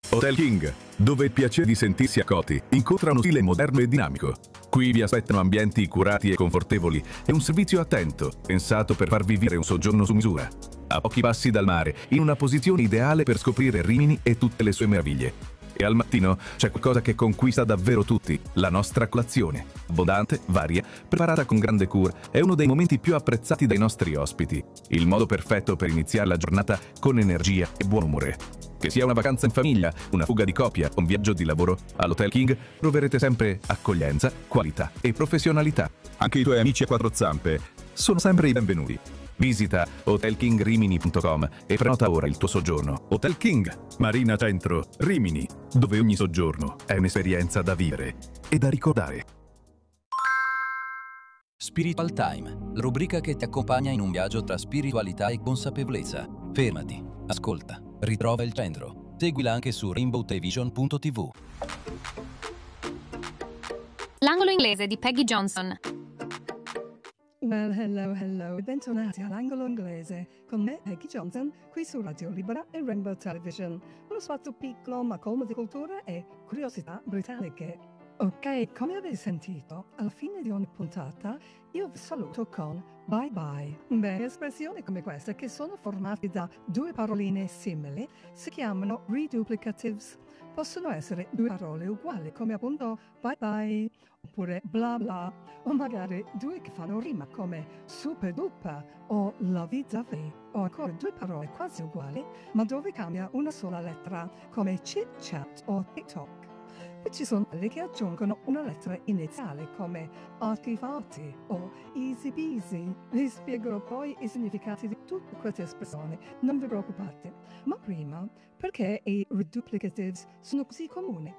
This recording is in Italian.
Hotel King, dove il piacere di sentirsi accolti incontra uno stile moderno e dinamico. Qui vi aspettano ambienti curati e confortevoli e un servizio attento, pensato per farvi vivere un soggiorno su misura. A pochi passi dal mare, in una posizione ideale per scoprire Rimini e tutte le sue meraviglie. E al mattino c'è qualcosa che conquista davvero tutti, la nostra colazione. Abbondante, varia, preparata con grande cura, è uno dei momenti più apprezzati dai nostri ospiti. Il modo perfetto per iniziare la giornata con energia e buon umore. Che sia una vacanza in famiglia, una fuga di coppia o un viaggio di lavoro, all'Hotel King troverete sempre accoglienza, qualità e professionalità. Anche i tuoi amici a quattro zampe sono sempre i benvenuti. Visita hotelkingrimini.com e prenota ora il tuo soggiorno. Hotel King, Marina Centro, Rimini, dove ogni soggiorno è un'esperienza da vivere e da ricordare. Spiritual Time, la rubrica che ti accompagna in un viaggio tra spiritualità e consapevolezza. Fermati, ascolta, ritrova il centro. Seguila anche su rainbowtelevision.tv. L'angolo inglese di Peggy Johnson. Well, hello e bentornati all'angolo inglese con me, Peggy Johnson, qui su Radio Libera e Rainbow Television, uno spazio piccolo ma colmo di cultura e curiosità britanniche. Ok, come avete sentito, alla fine di ogni puntata io vi saluto con bye bye. Beh, espressioni come queste, che sono formate da due paroline simili, si chiamano reduplicatives. Possono essere due parole uguali, come appunto bye bye, oppure bla bla, o magari due che fanno rima come super duper o lovey-dovey, o ancora due parole quasi uguali, ma dove cambia una sola lettera, come chit chat o TikTok. Poi ci sono quelli che aggiungono una lettera iniziale come arti-fati o easy peasy. Vi spiegherò poi i significati di tutte queste espressioni, non vi preoccupate. Ma prima, perché i reduplicatives sono così comuni?